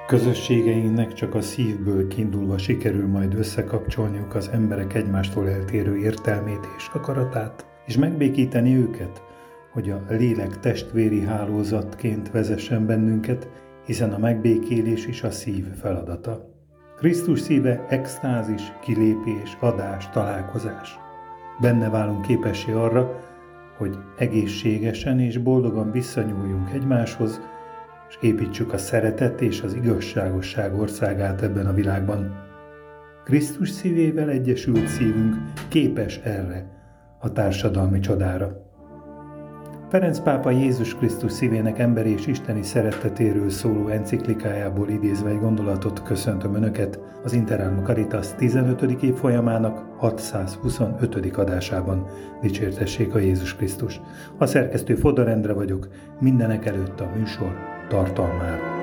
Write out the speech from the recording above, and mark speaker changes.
Speaker 1: Közösségeinknek csak a szívből kiindulva sikerül majd összekapcsolniuk az emberek egymástól eltérő értelmét és akaratát, és megbékíteni őket, hogy a lélek testvéri hálózatként vezessen bennünket, hiszen a megbékélés is a szív feladata. Krisztus szíve extázis, kilépés, adás, találkozás. Benne válunk képessé arra, hogy egészségesen és boldogan visszanyúljunk egymáshoz, és építsük a szeretet és az igazságosság országát ebben a világban. Krisztus szívével egyesült szívünk képes erre a társadalmi csodára. Ferenc pápa Jézus Krisztus szívének emberi és isteni szeretetéről szóló enciklikájából idézve egy gondolatot köszöntöm Önöket az Interalma Caritas 15. évfolyamának 625. adásában. Dicsértessék a Jézus Krisztus! A szerkesztő Fodor Endre vagyok, mindenek előtt a műsor tartalmáról.